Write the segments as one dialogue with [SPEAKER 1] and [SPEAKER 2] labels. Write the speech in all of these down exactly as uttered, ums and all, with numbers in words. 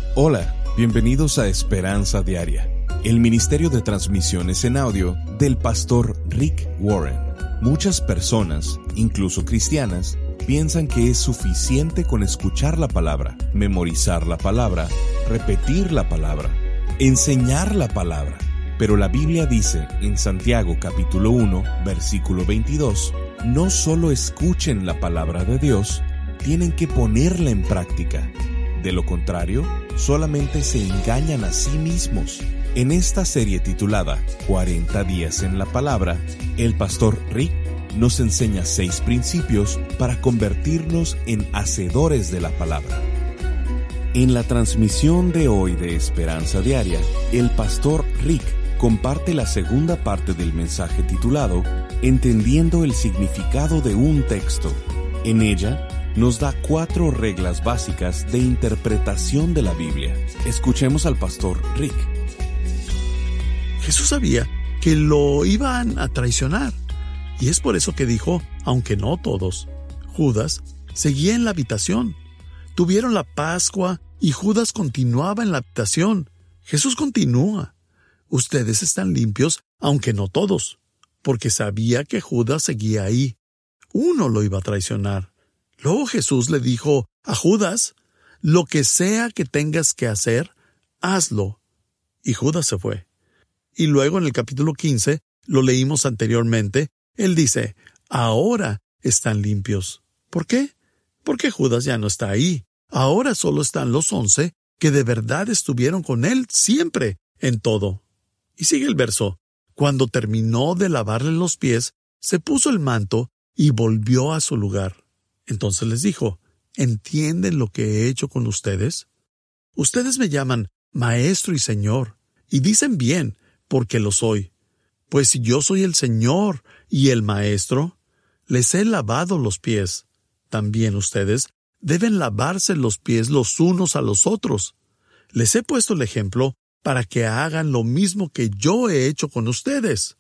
[SPEAKER 1] Hola, bienvenidos a Esperanza Diaria, el ministerio de transmisiones en audio del pastor Rick Warren. Muchas personas, incluso cristianas, piensan que es suficiente con escuchar la palabra, memorizar la palabra, repetir la palabra, enseñar la palabra. Pero la Biblia dice en Santiago capítulo uno, versículo veintidós, no solo escuchen la palabra de Dios, tienen que ponerla en práctica. De lo contrario, solamente se engañan a sí mismos. En esta serie titulada cuarenta días en la palabra, el pastor Rick nos enseña seis principios para convertirnos en hacedores de la palabra. En la transmisión de hoy de Esperanza Diaria, el pastor Rick comparte la segunda parte del mensaje titulado Entendiendo el significado de un texto. En ella, nos da cuatro reglas básicas de interpretación de la Biblia. Escuchemos al pastor Rick.
[SPEAKER 2] Jesús sabía que lo iban a traicionar, y es por eso que dijo, aunque no todos. Judas seguía en la habitación. Tuvieron la Pascua y Judas continuaba en la habitación. Jesús continúa. Ustedes están limpios, aunque no todos, porque sabía que Judas seguía ahí. Uno lo iba a traicionar. Luego Jesús le dijo a Judas, lo que sea que tengas que hacer, hazlo. Y Judas se fue. Y luego en el capítulo quince, lo leímos anteriormente, él dice, ahora están limpios. ¿Por qué? Porque Judas ya no está ahí. Ahora solo están los once que de verdad estuvieron con él siempre, en todo. Y sigue el verso. Cuando terminó de lavarle los pies, se puso el manto y volvió a su lugar. Entonces les dijo, ¿entienden lo que he hecho con ustedes? Ustedes me llaman Maestro y Señor, y dicen bien, porque lo soy. Pues si yo soy el Señor y el Maestro, les he lavado los pies. También ustedes deben lavarse los pies los unos a los otros. Les he puesto el ejemplo para que hagan lo mismo que yo he hecho con ustedes.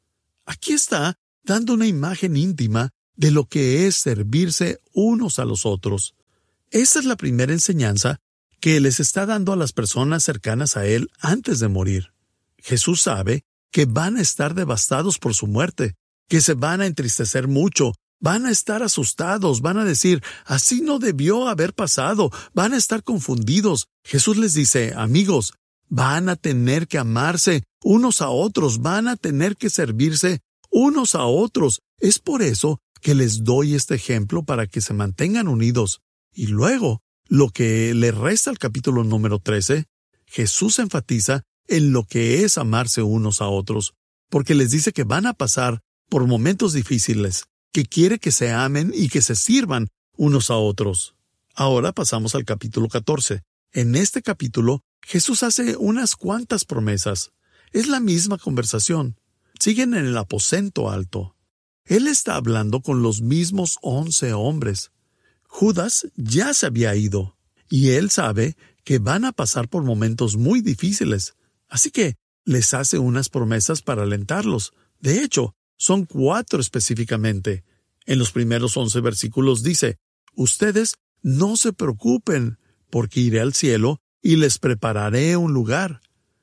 [SPEAKER 2] Aquí está dando una imagen íntima de lo que es servirse unos a los otros. Esta es la primera enseñanza que les está dando a las personas cercanas a Él antes de morir. Jesús sabe que van a estar devastados por su muerte, que se van a entristecer mucho, van a estar asustados, van a decir, así no debió haber pasado, van a estar confundidos. Jesús les dice, amigos, van a tener que amarse unos a otros, van a tener que servirse unos a otros. Es por eso que les doy este ejemplo para que se mantengan unidos. Y luego, lo que le resta al capítulo número trece, Jesús enfatiza en lo que es amarse unos a otros, porque les dice que van a pasar por momentos difíciles, que quiere que se amen y que se sirvan unos a otros. Ahora pasamos al capítulo catorce. En este capítulo, Jesús hace unas cuantas promesas. Es la misma conversación. Siguen en el aposento alto. Él está hablando con los mismos once hombres. Judas ya se había ido, y él sabe que van a pasar por momentos muy difíciles, así que les hace unas promesas para alentarlos. De hecho, son cuatro específicamente. En los primeros once versículos dice, ustedes no se preocupen, porque iré al cielo y les prepararé un lugar.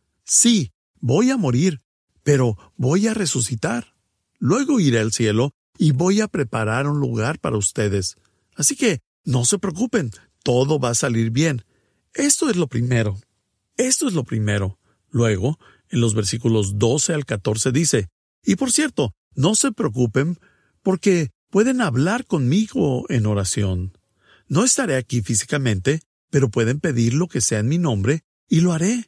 [SPEAKER 2] Sí, voy a morir, pero voy a resucitar. Luego iré al cielo y voy a preparar un lugar para ustedes. Así que no se preocupen, todo va a salir bien. Esto es lo primero. Esto es lo primero. Luego, en los versículos doce al catorce dice, y por cierto, no se preocupen porque pueden hablar conmigo en oración. No estaré aquí físicamente, pero pueden pedir lo que sea en mi nombre y lo haré.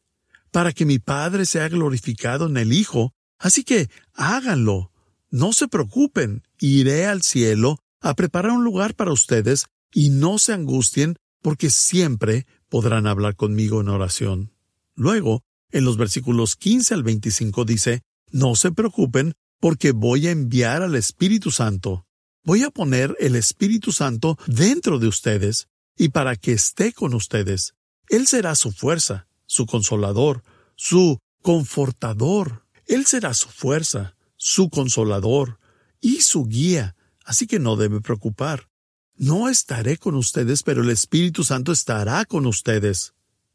[SPEAKER 2] Para que mi Padre sea glorificado en el Hijo, así que háganlo. No se preocupen. Iré al cielo a preparar un lugar para ustedes y no se angustien porque siempre podrán hablar conmigo en oración. Luego, en los versículos quince al veinticinco dice, no se preocupen porque voy a enviar al Espíritu Santo. Voy a poner el Espíritu Santo dentro de ustedes y para que esté con ustedes. Él será su fuerza, su consolador, su confortador. Él será su fuerza, su consolador y su guía, así que no debe preocupar. No estaré con ustedes, pero el Espíritu Santo estará con ustedes.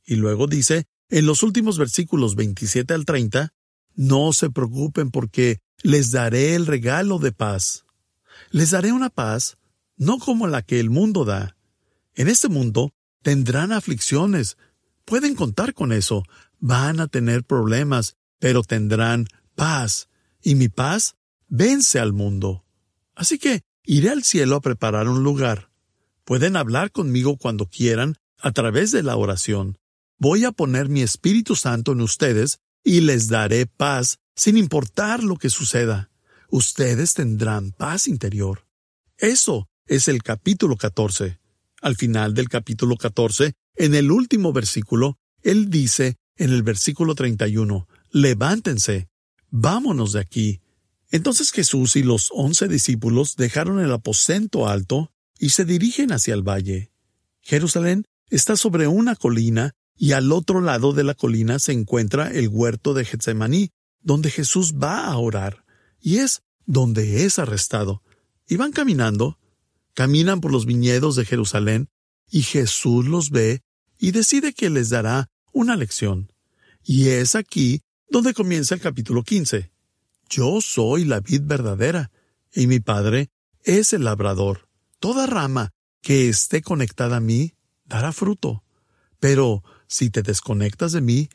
[SPEAKER 2] Y luego dice, en los últimos versículos veintisiete al treinta, no se preocupen porque les daré el regalo de paz. Les daré una paz, no como la que el mundo da. En este mundo tendrán aflicciones. Pueden contar con eso. Van a tener problemas, pero tendrán paz. Y mi paz vence al mundo. Así que iré al cielo a preparar un lugar. Pueden hablar conmigo cuando quieran a través de la oración. Voy a poner mi Espíritu Santo en ustedes y les daré paz sin importar lo que suceda. Ustedes tendrán paz interior. Eso es el capítulo catorce. Al final del capítulo catorce, en el último versículo, él dice en el versículo treinta y uno, levántense, vámonos de aquí. Entonces Jesús y los once discípulos dejaron el aposento alto y se dirigen hacia el valle. Jerusalén está sobre una colina y al otro lado de la colina se encuentra el huerto de Getsemaní, donde Jesús va a orar, y es donde es arrestado. Y van caminando, caminan por los viñedos de Jerusalén, y Jesús los ve y decide que les dará una lección. Y es aquí donde comienza el capítulo quince. Yo soy la vid verdadera, y mi Padre es el labrador. Toda rama que esté conectada a mí dará fruto. Pero si te desconectas de mí,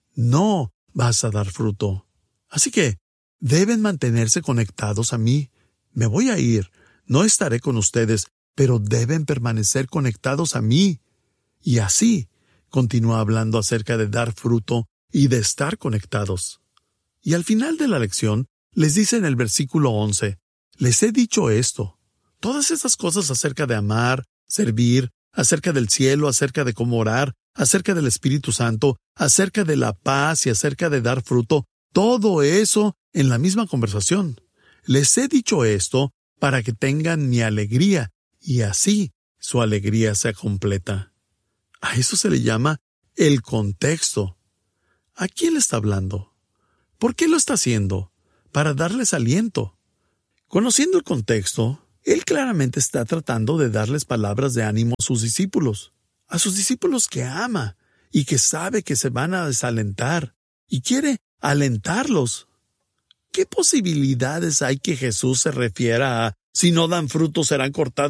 [SPEAKER 2] no vas a dar fruto. Así que deben mantenerse conectados a mí. Me voy a ir, no estaré con ustedes, pero deben permanecer conectados a mí. Y así continúa hablando acerca de dar fruto y de estar conectados. Y al final de la lección, les dice en el versículo once, les he dicho esto, todas esas cosas acerca de amar, servir, acerca del cielo, acerca de cómo orar, acerca del Espíritu Santo, acerca de la paz y acerca de dar fruto, todo eso en la misma conversación. Les he dicho esto para que tengan mi alegría y así su alegría sea completa. A eso se le llama el contexto. ¿A quién le está hablando? ¿Por qué lo está haciendo? Para darles aliento. Conociendo el contexto, él claramente está tratando de darles palabras de ánimo a sus discípulos, a sus discípulos que ama y que sabe que se van a desalentar y quiere alentarlos. ¿Qué posibilidades hay que Jesús se refiera a si no dan fruto serán cortados